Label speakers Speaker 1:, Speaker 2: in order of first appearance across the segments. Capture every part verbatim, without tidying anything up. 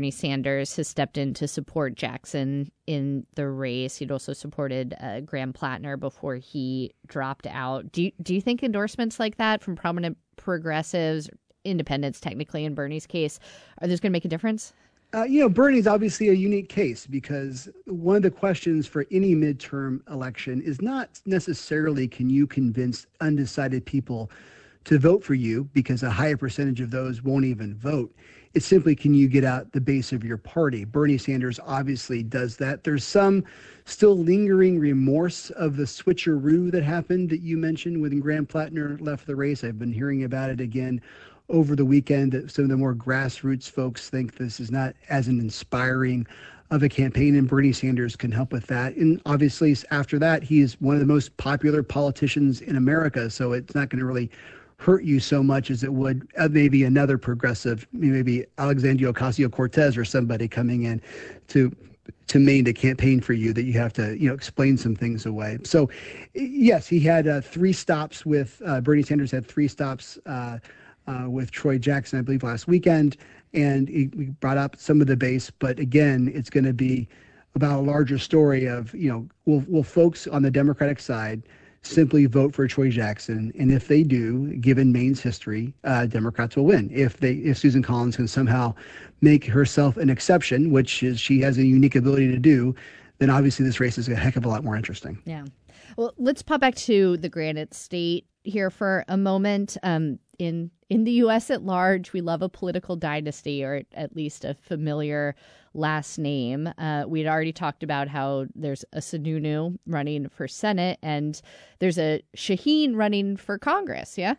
Speaker 1: Bernie Sanders has stepped in to support Jackson in the race. He'd also supported uh, Graham Plattner before he dropped out. Do you, do you think endorsements like that from prominent progressives, independents technically in Bernie's case, are those going to make a difference?
Speaker 2: Uh, you know, Bernie's obviously a unique case because one of the questions for any midterm election is not necessarily can you convince undecided people to vote for you, because a higher percentage of those won't even vote. It's simply, can you get out the base of your party? Bernie Sanders obviously does that. There's some still lingering remorse of the switcheroo that happened that you mentioned when Graham Plattner left the race. I've been hearing about it again over the weekend, that some of the more grassroots folks think this is not as an inspiring of a campaign, and Bernie Sanders can help with that. And obviously, after that, he is one of the most popular politicians in America, so it's not going to really hurt you so much as it would uh, maybe another progressive, maybe Alexandria Ocasio-Cortez or somebody coming in to to Maine to campaign for you, that you have to, you know, explain some things away. So, yes, he had uh, three stops with uh, Bernie Sanders had three stops. Uh, Uh, with Troy Jackson, I believe, last weekend, and he, he brought up some of the base. But again, it's going to be about a larger story of, you know, will will folks on the Democratic side simply vote for Troy Jackson? And if they do, given Maine's history, uh, Democrats will win. If they if Susan Collins can somehow make herself an exception, which is she has a unique ability to do, then obviously this race is a heck of a lot more interesting.
Speaker 1: Yeah. Well, let's pop back to the Granite State here for a moment. Um, in in the U S at large, we love a political dynasty, or at least a familiar last name. Uh, we'd already talked about how there's a Sununu running for Senate, and there's a Shaheen running for Congress. Yeah.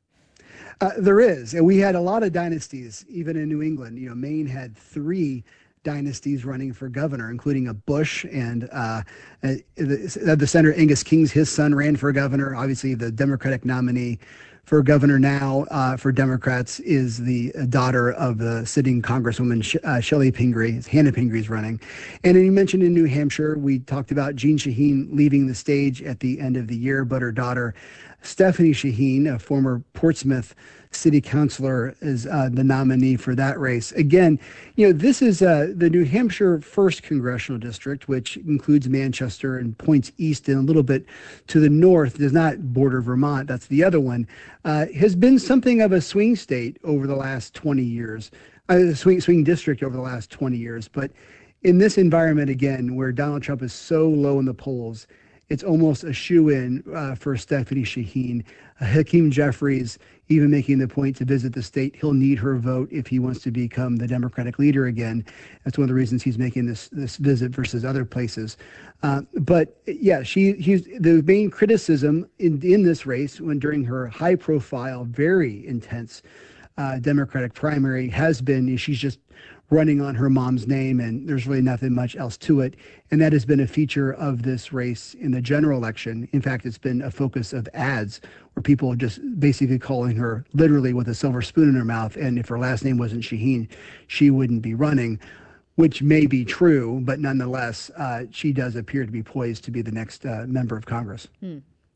Speaker 2: Uh, there is. And we had a lot of dynasties, even in New England. You know, Maine had three dynasties running for governor, including a Bush, and uh, uh, the, the Senator Angus King's, his son ran for governor. Obviously, the Democratic nominee for governor now uh, for Democrats is the daughter of the sitting Congresswoman uh, Shelley Pingree. Hannah Pingree is running. And then you mentioned in New Hampshire, we talked about Jeanne Shaheen leaving the stage at the end of the year, but her daughter, Stephanie Shaheen, a former Portsmouth city councilor, is uh, the nominee for that race. Again, you know, this is uh, the New Hampshire first congressional district, which includes Manchester and points east and a little bit to the north, does not border Vermont. That's the other one. Uh, has been something of a swing state over the last twenty years, a swing, swing district over the last twenty years. But in this environment, again, where Donald Trump is so low in the polls, it's almost a shoe-in uh, for Stephanie Shaheen. Uh, Hakeem Jeffries even making the point to visit the state. He'll need her vote if he wants to become the Democratic leader again. That's one of the reasons he's making this this visit versus other places. Uh, but yeah, she he's the main criticism in in this race, when during her high-profile, very intense uh, Democratic primary, has been she's just running on her mom's name, and there's really nothing much else to it. And that has been a feature of this race in the general election. In fact, it's been a focus of ads where people are just basically calling her literally with a silver spoon in her mouth. And if her last name wasn't Shaheen, she wouldn't be running, which may be true, but nonetheless, uh, she does appear to be poised to be the next uh, member of Congress.
Speaker 1: Hmm.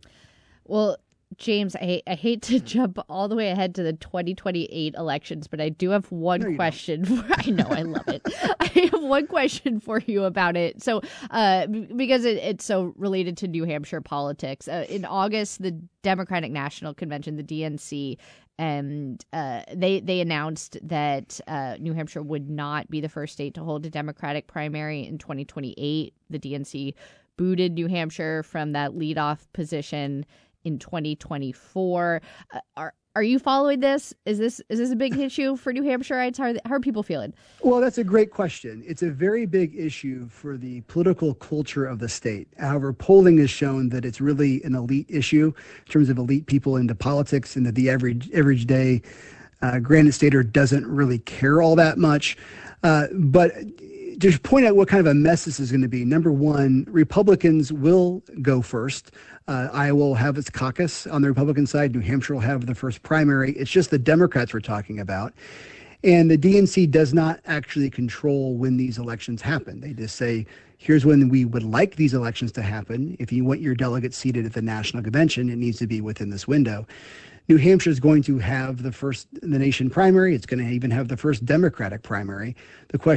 Speaker 1: Well, James, I, I hate to jump all the way ahead to the twenty twenty-eight elections, but I do have one no, question. For, I know, I love it. I have one question for you about it. So, uh, because it, it's so related to New Hampshire politics. Uh, in August, the Democratic National Convention, the D N C, and uh, they they announced that uh, New Hampshire would not be the first state to hold a Democratic primary in twenty twenty-eight. The D N C booted New Hampshire from that leadoff position in twenty twenty-four. Uh, are are you following this? Is this is this a big issue for New Hampshireites? How are, how are people feeling?
Speaker 2: Well, that's a great question. It's a very big issue for the political culture of the state. However, polling has shown that it's really an elite issue in terms of elite people into politics, and that the average average day uh, Granite Stater doesn't really care all that much. Uh, but to point out what kind of a mess this is going to be, number one, Republicans will go first. Uh, Iowa will have its caucus on the Republican side. New Hampshire will have the first primary. It's just the Democrats we're talking about. And the D N C does not actually control when these elections happen. They just say, here's when we would like these elections to happen. If you want your delegates seated at the National Convention, it needs to be within this window. New Hampshire is going to have the first in the nation primary. It's going to even have the first Democratic primary. The question